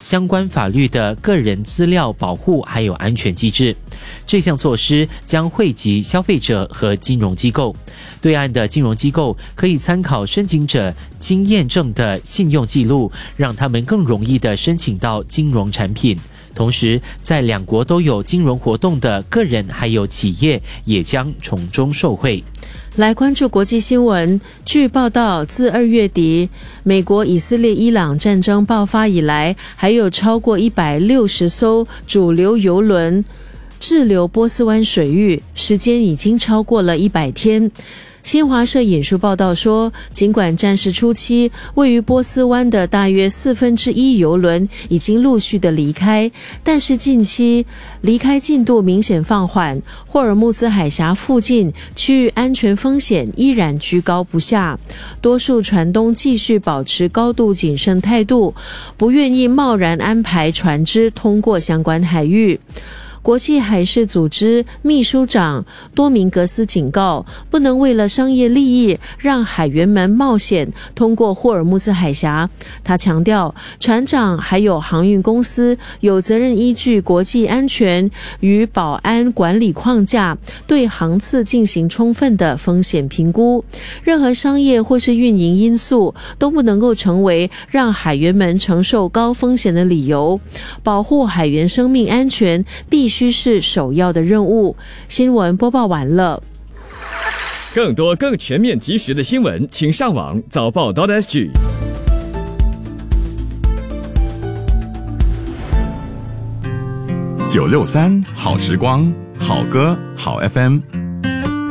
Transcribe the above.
相关法律的个人资料保护还有安全机制。这项措施将惠及消费者和金融机构。对岸的金融机构可以参考申请者经验证的信用记录，让他们更容易地申请到金融产品。同时，在两国都有金融活动的个人还有企业也将从中受惠。 来关注国际新闻。据报道，自2月底美国以色列伊朗战争爆发以来，还有超过160艘主流邮轮滞留波斯湾水域，时间已经超过了100天。新华社引述报道说，尽管战事初期位于波斯湾的大约1/4邮轮已经陆续的离开，但是近期离开进度明显放缓，霍尔木兹海峡附近区域安全风险依然居高不下，多数船东继续保持高度谨慎态度，不愿意贸然安排船只通过相关海域。国际海事组织秘书长多明格斯警告，不能为了商业利益让海员们冒险通过霍尔木兹海峡。他强调，船长还有航运公司有责任依据国际安全与保安管理框架，对航次进行充分的风险评估。任何商业或是运营因素都不能够成为让海员们承受高风险的理由。保护海员生命安全必须是首要的任务。新闻播报完了。 更多更全面及时的新闻，请上网早报.sg。 963好时光，好歌好 FM。